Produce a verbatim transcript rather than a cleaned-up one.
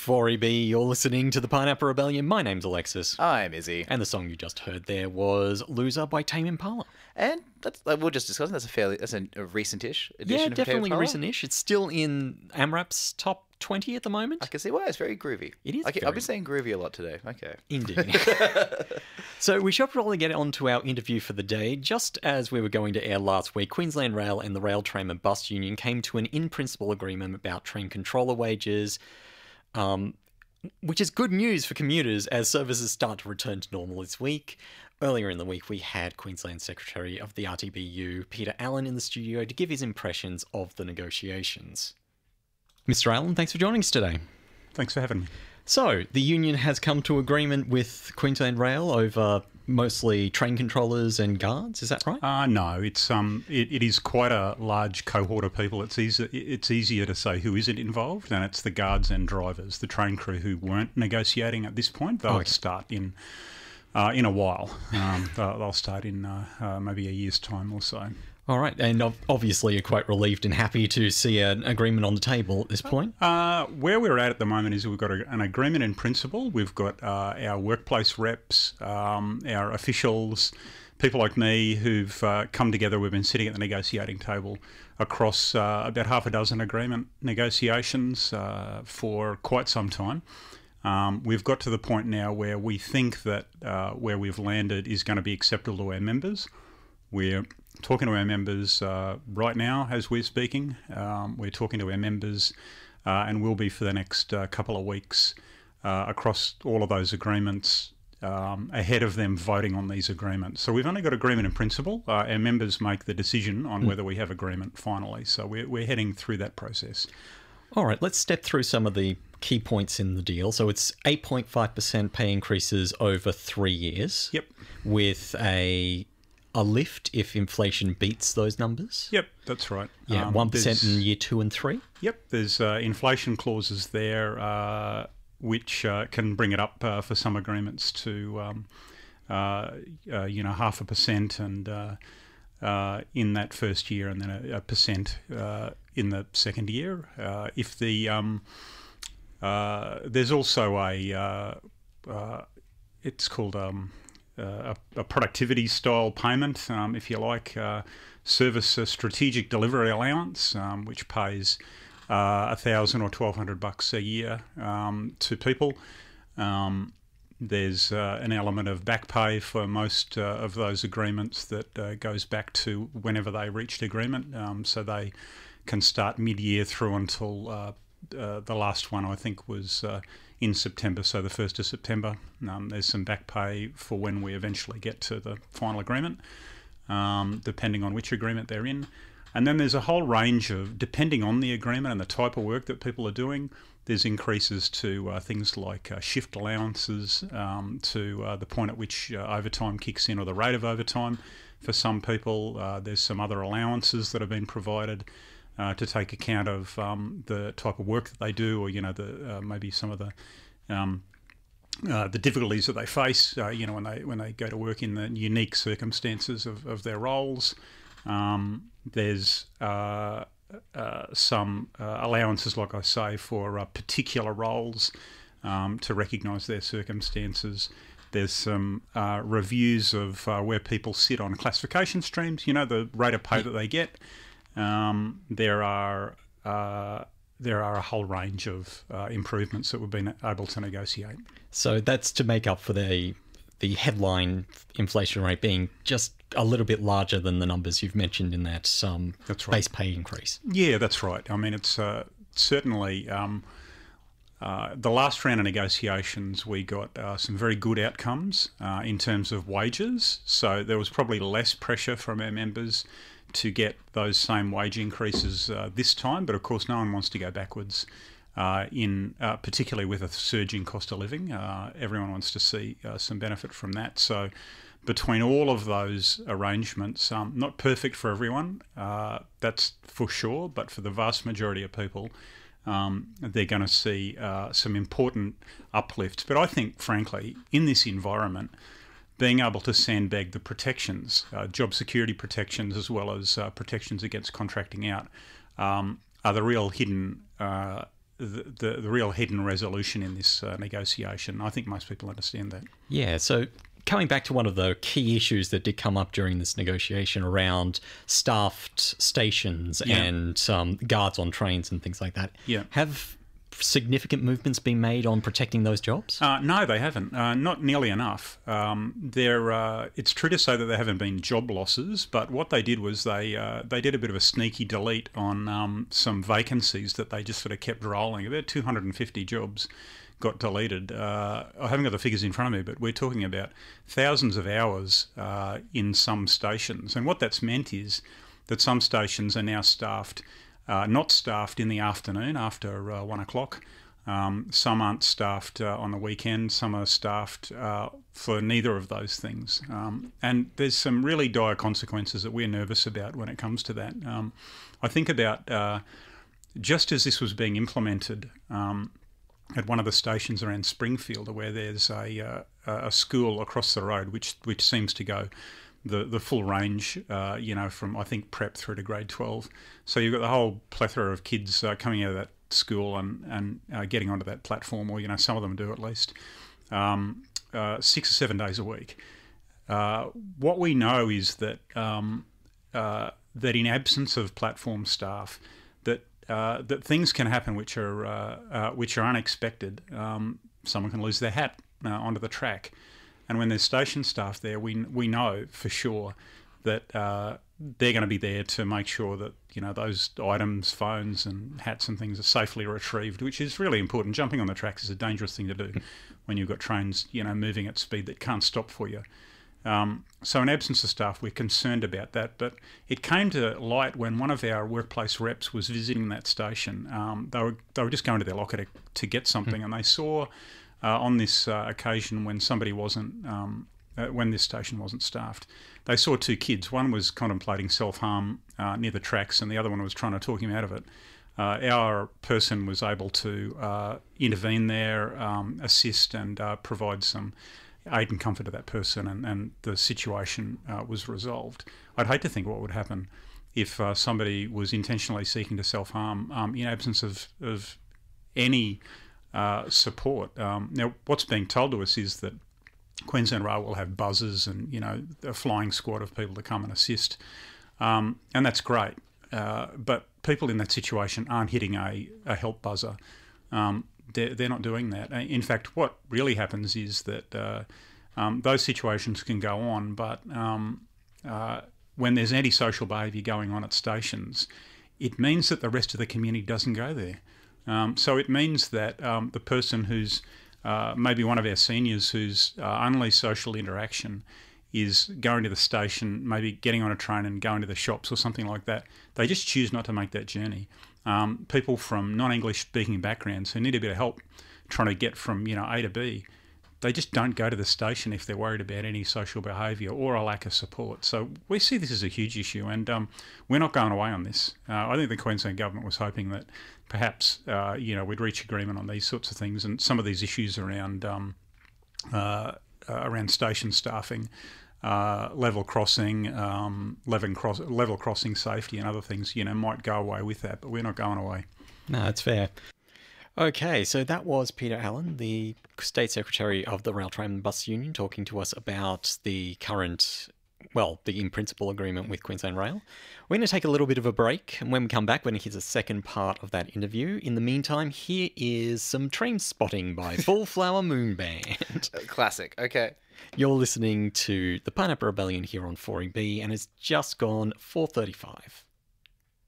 four E B, you're listening to the Pineapple Rebellion. My name's Alexis. I'm Izzy. And the song you just heard there was Loser by Tame Impala. And that's, like, we'll just discuss it. That's a fairly, that's a, a recent-ish edition Yeah, of definitely Tame Impala. recent-ish. It's still in AMRAP's top twenty at the moment. I can see why. It's very groovy. It is I can, very... I've been saying groovy a lot today. Okay. Indeed. So we should probably get on to our interview for the day. Just as we were going to air last week, Queensland Rail and the Rail Tram and Bus Union came to an in-principle agreement about train controller wages, um, which is good news for commuters as services start to return to normal this week. Earlier in the week, we had Queensland Secretary of the R T B U, Peter Allen, in the studio to give his impressions of the negotiations. Mister Allen, thanks for joining us today. Thanks for having me. So, the union has come to agreement with Queensland Rail over mostly train controllers and guards, is that right? Uh, no, it's um, it, it is quite a large cohort of people. It's easy, it's easier to say who isn't involved, and it's the guards and drivers, the train crew who weren't negotiating at this point. They'll Okay. start in uh, in a while. Um, they'll, they'll start in uh, uh, maybe a year's time or so. All right, and ov- obviously you're quite relieved and happy to see an agreement on the table at this point. Uh, where we're at at the moment is we've got a, an agreement in principle. We've got uh, our workplace reps, um, our officials, people like me who've uh, come together. We've been sitting at the negotiating table across uh, about half a dozen agreement negotiations uh, for quite some time. Um, we've got to the point now where we think that uh, where we've landed is going to be acceptable to our members. We're talking to our members uh, right now as we're speaking. Um, we're talking to our members uh, and will be for the next uh, couple of weeks uh, across all of those agreements um, ahead of them voting on these agreements. So we've only got agreement in principle. Uh, our members make the decision on mm. whether we have agreement finally. So we're, we're heading through that process. All right, let's step through some of the key points in the deal. So it's eight point five percent pay increases over three years. Yep. With a... a lift if inflation beats those numbers? Yep, that's right. Yeah, Um, one percent there's- in year two and three? Yep, there's uh, inflation clauses there uh, which uh, can bring it up uh, for some agreements to, um, uh, uh, you know, half a percent and uh, uh, in that first year and then a, a percent uh, in the second year. Uh, if the um, uh, there's also a uh, uh, it's called um, Uh, a, a productivity style payment, um, if you like, uh, service uh, strategic delivery allowance, um, which pays uh, a thousand or twelve hundred bucks a year um, to people. Um, there's uh, an element of back pay for most uh, of those agreements that uh, goes back to whenever they reached agreement, um, so they can start mid-year through until uh, uh, the last one, I think, was uh, in September, so the first of September. Um, there's some back pay for when we eventually get to the final agreement, um, depending on which agreement they're in. And then there's a whole range of, depending on the agreement and the type of work that people are doing, there's increases to uh, things like uh, shift allowances, um, to uh, the point at which uh, overtime kicks in or the rate of overtime. For some people, uh, there's some other allowances that have been provided Uh, to take account of um, the type of work that they do, or you know, the uh, maybe some of the um, uh, the difficulties that they face, uh, you know, when they when they go to work in the unique circumstances of, of their roles. Um, there's uh, uh, some uh, allowances, like I say, for uh, particular roles um, to recognise their circumstances. There's some uh, reviews of uh, where people sit on classification streams. You know, the rate of pay that they get. Um, there are uh, there are a whole range of uh, improvements that we've been able to negotiate. So that's to make up for the the headline inflation rate being just a little bit larger than the numbers you've mentioned in that um, That's right. base pay increase. Yeah, that's right. I mean, it's uh, certainly um, uh, the last round of negotiations. We got uh, some very good outcomes uh, in terms of wages. So there was probably less pressure from our members to get those same wage increases uh, this time, but of course no one wants to go backwards uh, in uh, particularly with a surging cost of living. Uh, everyone wants to see uh, some benefit from that. So between all of those arrangements, um, not perfect for everyone, uh, that's for sure, but for the vast majority of people, um, they're going to see uh, some important uplifts. But I think, frankly, in this environment, being able to sandbag the protections, uh, job security protections, as well as uh, protections against contracting out, um, are the real hidden uh, the, the the real hidden resolution in this uh, negotiation. I think most people understand that. Yeah, so coming back to one of the key issues that did come up during this negotiation around staffed stations Yeah. and um, guards on trains and things like that. Yeah. Have significant movements been made on protecting those jobs? Uh, no, they haven't. Uh, not nearly enough. Um, there, uh, it's true to say that there haven't been job losses, but what they did was they uh, they did a bit of a sneaky delete on um, some vacancies that they just sort of kept rolling. About two hundred fifty jobs got deleted. Uh, I haven't got the figures in front of me, but we're talking about thousands of hours uh, in some stations. And what that's meant is that some stations are now staffed, uh, not staffed in the afternoon after uh, one o'clock. Um, some aren't staffed uh, on the weekend. Some are staffed uh, for neither of those things. Um, and there's some really dire consequences that we're nervous about when it comes to that. Um, I think about uh, just as this was being implemented, um, at one of the stations around Springfield, where there's a uh, a school across the road which which seems to go the the full range, uh, you know, from I think prep through to grade twelve. So you've got the whole plethora of kids uh, coming out of that school and and uh, getting onto that platform, or you know, some of them do at least um, uh, six or seven days a week. Uh, what we know is that um, uh, that in absence of platform staff, that Uh, that things can happen which are uh, uh, which are unexpected. Um, someone can lose their hat uh, onto the track, and when there's station staff there, we we know for sure that uh, they're going to be there to make sure that you know those items, phones and hats and things are safely retrieved, which is really important. Jumping on the tracks is a dangerous thing to do when you've got trains you know moving at speed that can't stop for you. Um, so in absence of staff, we're concerned about that. But it came to light when one of our workplace reps was visiting that station. Um, they were they were just going to their locker to, to get something, and they saw uh, on this uh, occasion when somebody wasn't um, uh, when this station wasn't staffed, they saw two kids. One was contemplating self-harm uh, near the tracks, and the other one was trying to talk him out of it. Uh, our person was able to uh, intervene there, um, assist, and uh, provide some aid and comfort to that person, and, and the situation uh, was resolved. I'd hate to think what would happen if uh, somebody was intentionally seeking to self-harm um, in absence of, of any uh, support. Um, now, what's being told to us is that Queensland Rail will have buzzers and, you know, a flying squad of people to come and assist, um, and that's great. Uh, but people in that situation aren't hitting a, a help buzzer. Um, They're, they're not doing that. In fact, what really happens is that uh, um, those situations can go on, but um, uh, when there's antisocial behaviour going on at stations, it means that the rest of the community doesn't go there. Um, so it means that um, the person who's uh, maybe one of our seniors whose uh, only social interaction is going to the station, maybe getting on a train and going to the shops or something like that, they just choose not to make that journey. Um, people from non-English speaking backgrounds who need a bit of help trying to get from you know A to B, they just don't go to the station if they're worried about any social behaviour or a lack of support. So we see this as a huge issue, and um, we're not going away on this. Uh, I think the Queensland government was hoping that perhaps uh, you know we'd reach agreement on these sorts of things, and some of these issues around um, uh, uh, around station staffing. Uh, level crossing, um, level, cross, level crossing safety and other things, you know, might go away with that, but we're not going away. No, that's fair. Okay, so that was Peter Allen, the State Secretary of the Rail, Tram and Bus Union, talking to us about the current, well, the in-principle agreement with Queensland Rail. We're going to take a little bit of a break, and when we come back, we're going to hear the second part of that interview. In the meantime, here is some train spotting by Full Flower Moon Band. Classic. Okay. You're listening to the Pineapple Rebellion here on four E B, and it's just gone four thirty-five.